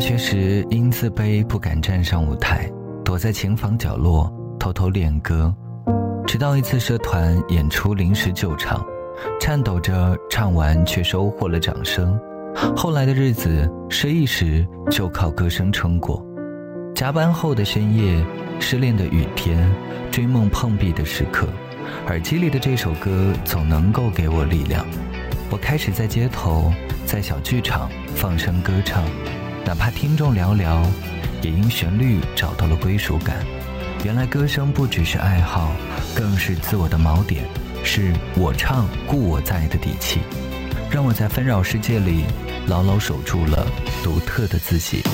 学时因自卑不敢站上舞台，躲在琴房角落偷偷练歌，直到一次社团演出临时救场，颤抖着唱完却收获了掌声。后来的日子失意时就靠歌声撑过，加班后的深夜，失恋的雨天，追梦碰壁的时刻，耳机里的这首歌总能够给我力量。我开始在街头，在小剧场放声歌唱，哪怕听众寥寥，也因旋律找到了归属感。原来歌声不只是爱好，更是自我的锚点，是我唱故我在的底气，让我在纷扰世界里牢牢守住了独特的自己。